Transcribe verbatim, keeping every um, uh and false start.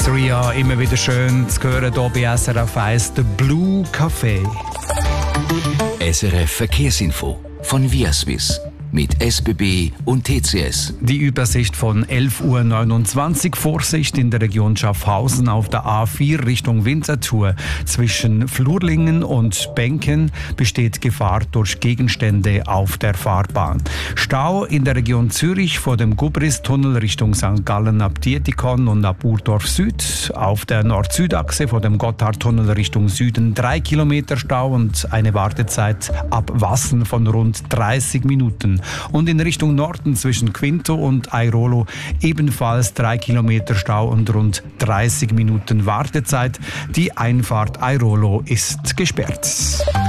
Ria, immer wieder schön zu hören hier bei S R F eins, The Blue Café. S R F Verkehrsinfo von Viaswiss mit S B B und T C S. Die Übersicht von elf Uhr neunundzwanzig. Vorsicht in der Region Schaffhausen auf der A vier Richtung Winterthur. Zwischen Flurlingen und Benken besteht Gefahr durch Gegenstände auf der Fahrbahn. Stau in der Region Zürich vor dem Gubristunnel Richtung Sankt Gallen ab Dietikon und ab Urdorf Süd. Auf der Nord-Süd-Achse vor dem Gotthardtunnel Richtung Süden drei Kilometer Stau und eine Wartezeit ab Wassen von rund dreißig Minuten. Und in Richtung Norden zwischen Quinto und Airolo ebenfalls drei Kilometer Stau und rund dreißig Minuten Wartezeit. Die Einfahrt Airolo ist gesperrt.